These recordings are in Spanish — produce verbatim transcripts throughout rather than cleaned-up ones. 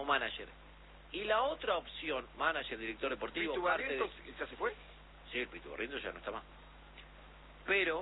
manager. Y la otra opción, manager, director deportivo, ¿Pitu parte de... ya se fue? Sí, el Pitu Barrientos ya no está más. Pero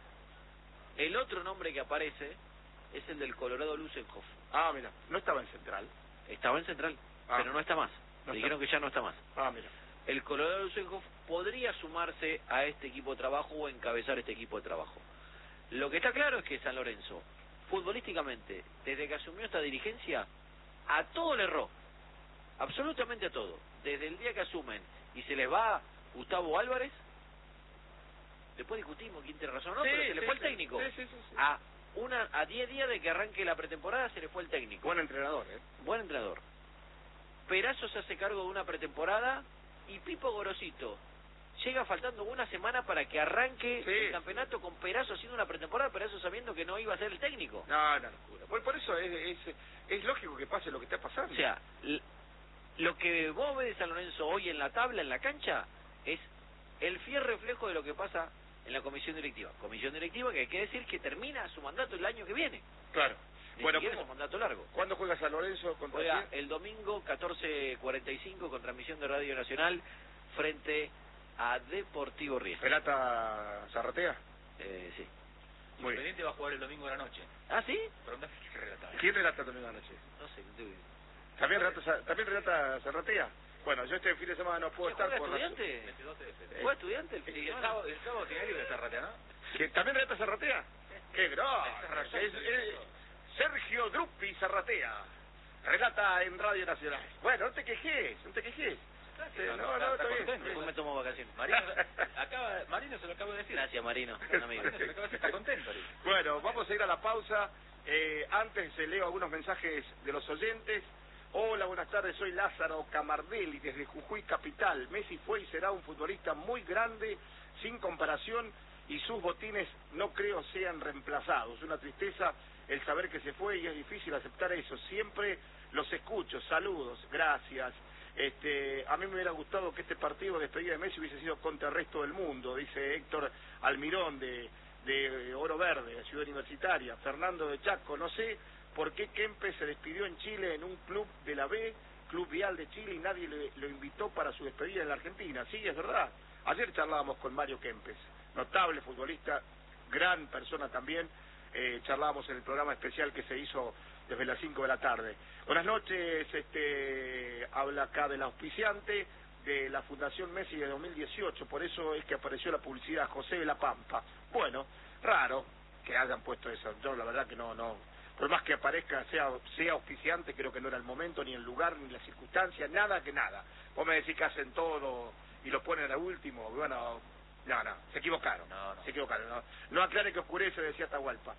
el otro nombre que aparece es el del Colorado Lusenhoff. Ah, mira, no estaba en Central. Estaba en Central, ah, pero no está más. No Le dijeron está. que ya no está más. Ah, mira. El Colorado Lusenhoff podría sumarse a este equipo de trabajo o encabezar este equipo de trabajo. Lo que está claro es que San Lorenzo, futbolísticamente, desde que asumió esta dirigencia, a todo le erró. Absolutamente a todo. Desde el día que asumen y se les va Gustavo Álvarez, después discutimos quién tiene razón o no, sí, pero se le sí, fue el sí. técnico. Sí, sí, sí, sí. A una a diez días de que arranque la pretemporada se le fue el técnico. Buen entrenador, ¿eh? Buen entrenador. Perazo se hace cargo de una pretemporada y Pipo Gorosito llega faltando una semana para que arranque sí, el campeonato con Perazo haciendo una pretemporada, Perazo sabiendo que no iba a ser el técnico. No, no, locura. Por, por eso es, es, es lógico que pase lo que está pasando. O sea, lo que vos ves de San Lorenzo hoy en la tabla, en la cancha, es el fiel reflejo de lo que pasa en la comisión directiva. Comisión directiva que hay que decir que termina su mandato el año que viene. Claro. Ni Bueno, siquiera es un mandato largo. ¿Cuándo juega San Lorenzo contra Juega quién? el domingo catorce cuarenta y cinco con transmisión de Radio Nacional frente a Deportivo Riestra. ¿Relata Zarratea? Eh, sí. Muy bien. Independiente va a jugar el domingo de la noche. ¿Ah, sí? Preguntás qué relata. ¿Quién relata también la noche? No sé. No tengo... ¿También relata, ¿También relata Zarratea? Bueno, yo este fin de semana no puedo estar ¿Juega por estudiante? veintidós de febrero. ¿Juega estudiante el fin Y de el semana? sábado, el sábado tiene libre esta rata, ¿no? ¿Que ¿También relata Zarratea? ¡Qué grosso! Es, es Sergio Drupi Zarratea. Relata en Radio Nacional. Bueno, no te quejes, no te quejes. Sí, no, no, no, está bien. Después me tomo vacaciones. Marino, acaba, Marino se lo acabo de decir. Gracias, Marino. Un amigo. Marino se lo acaba de decir, está contento. ahorita. Bueno, vamos a ir a la pausa. Eh, antes eh, leo algunos mensajes de los oyentes. Hola, buenas tardes, soy Lázaro Camardelli desde Jujuy Capital. Messi fue y será un futbolista muy grande, sin comparación, y sus botines no creo sean reemplazados. Una tristeza el saber que se fue y es difícil aceptar eso. Siempre los escucho, saludos, gracias. Este, a mí me hubiera gustado que este partido de despedida de Messi hubiese sido contra el resto del mundo, dice Héctor Almirón de, de Oro Verde, de Ciudad Universitaria. Fernando de Chaco, no sé por qué Kempes se despidió en Chile en un club de la B, Club Vial de Chile, y nadie le, lo invitó para su despedida en la Argentina. Sí, es verdad. Ayer charlábamos con Mario Kempes, notable futbolista, gran persona también. Eh, charlábamos en el programa especial que se hizo desde las cinco de la tarde. Buenas noches, este habla acá del auspiciante de la Fundación Messi de dos mil dieciocho, por eso es que apareció la publicidad, José de la Pampa. Bueno, raro que hayan puesto eso, yo la verdad que no, no, por más que aparezca, sea, sea auspiciante, creo que no era el momento, ni el lugar, ni la circunstancia, nada que nada. Vos me decís que hacen todo y lo ponen a último, bueno, no, no, se equivocaron, No, no. se equivocaron, no, no aclare que oscurece, decía Atahualpa.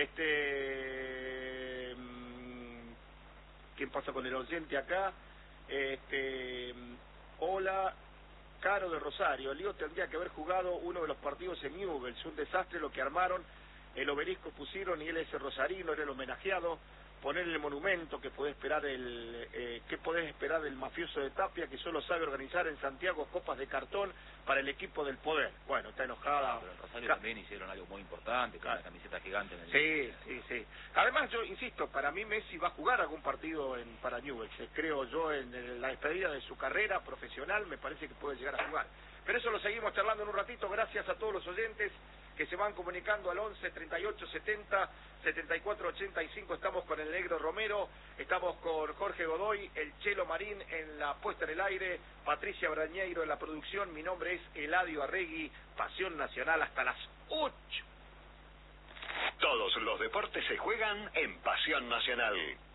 Este, ¿quién pasa con el oyente acá? Este, hola, Caro de Rosario. Lío tendría que haber jugado uno de los partidos en Newell's, un desastre lo que armaron, el obelisco pusieron y él es rosarino, era el homenajeado. Ponerle el monumento que podés esperar el eh, que podés esperar del mafioso de Tapia, que solo sabe organizar en Santiago copas de cartón para el equipo del poder. Bueno, está enojada. Ah, pero en Rosario Ca también hicieron algo muy importante, con Ah. una camiseta gigante. En el Sí, sí, sí. Además, yo insisto, para mí Messi va a jugar algún partido en para Newell's. Creo yo en, en la despedida de su carrera profesional, me parece que puede llegar a jugar. Pero eso lo seguimos charlando en un ratito. Gracias a todos los oyentes que se van comunicando al once, treinta y ocho, setenta, setenta y cuatro, ochenta y cinco. Estamos con el Negro Romero, estamos con Jorge Godoy, el Chelo Marín en la puesta en el aire, Patricia Brañeiro en la producción. Mi nombre es Eladio Arregui, Pasión Nacional hasta las ocho. Todos los deportes se juegan en Pasión Nacional.